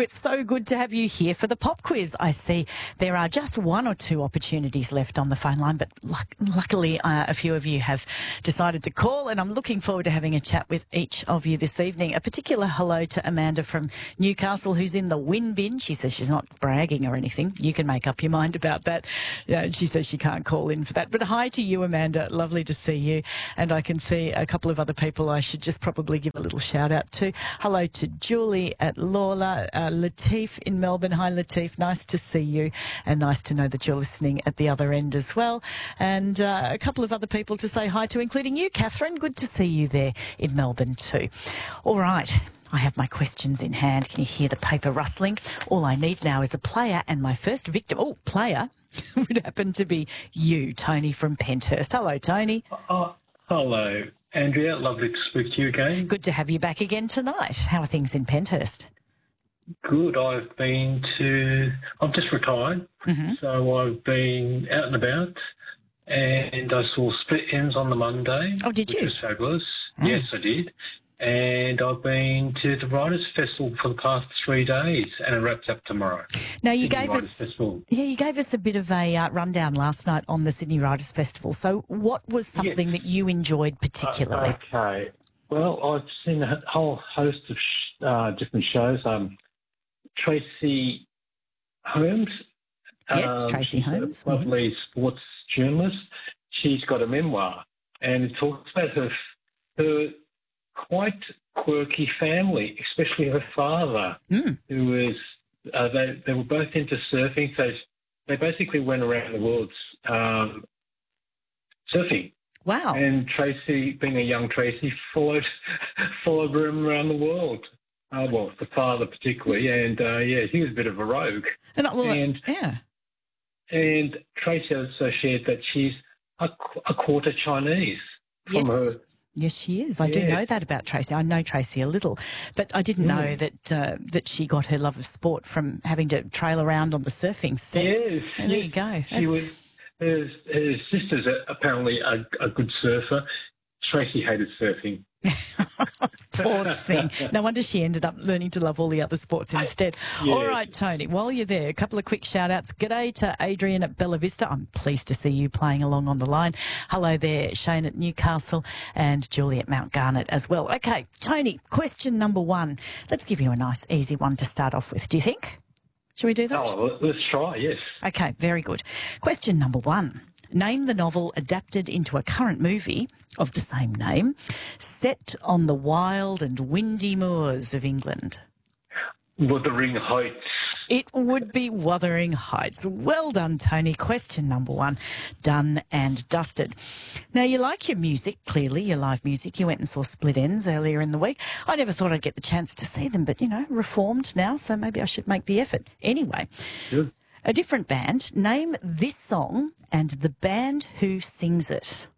it's so good to have you here for the pop quiz. I see there are just one or two opportunities left on the phone line, but luckily a few of you have decided to call, and I'm looking forward to having a chat with each of you this evening. A particular hello to Amanda from Newcastle, who's in the win bin. She says she's not bragging or anything. You can make up your mind about that. She says she can't call in for that. But hi to you, Amanda. Lovely to see you. And I can see a couple of other people I should just probably give a little shout out to. Hello to Julie at Lawler, Latif in Melbourne. Hi, Latif. Nice to see you, and nice to know that you're listening at the other end as well. And a couple of other people to say hi to, including you, Catherine. Good to see you there in Melbourne too. All right. I have my questions in hand. Can you hear the paper rustling? All I need now is a player, and my first victim, player, would happen to be you, Tony from Penthurst. Hello, Tony. Hello, Andrea. Lovely to speak to you again. Good to have you back again tonight. How are things in Penthurst? Good. I've just retired, so I've been out and about, and I saw Split Ends on the Monday. Oh, did you? Which was fabulous. Oh. Yes, I did. And I've been to the Writers' Festival for the past 3 days, and it wraps up tomorrow. Now, you gave us a bit of a rundown last night on the Sydney Writers' Festival. So what was something that you enjoyed particularly? Okay. Well, I've seen a whole host of different shows. Tracy Holmes. Yes, Tracy Holmes. A lovely sports journalist. She's got a memoir, and it talks about her quite quirky family, especially her father, who was, they were both into surfing, so they basically went around the world surfing. Wow. And Tracy, being a young Tracy, followed them around the world. The father particularly, and he was a bit of a rogue. And Tracy also shared that she's a quarter Chinese from her. Yes, she is. I do know that about Tracy. I know Tracy a little, but I didn't know that she got her love of sport from having to trail around on the surfing set. Yes. And there you go. Her sister's apparently a good surfer. Tracy hated surfing. Poor thing. No wonder she ended up learning to love all the other sports instead. All right, Tony, while you're there, a couple of quick shout-outs. G'day to Adrian at Bella Vista. I'm pleased to see you playing along on the line. Hello there, Shane at Newcastle, and Julie at Mount Garnet as well. Okay, Tony, question number 1. Let's give you a nice, easy one to start off with. Do you think? Shall we do that? Oh, let's try, yes. Okay, very good. Question number 1. Name the novel adapted into a current movie of the same name, set on the wild and windy moors of England. Wuthering Heights. It would be Wuthering Heights. Well done, Tony. Question number 1, done and dusted. Now, you like your music, clearly, your live music. You went and saw Split Ends earlier in the week. I never thought I'd get the chance to see them, but, reformed now, so maybe I should make the effort. Anyway. Good. A different band. Name this song and the band who sings it.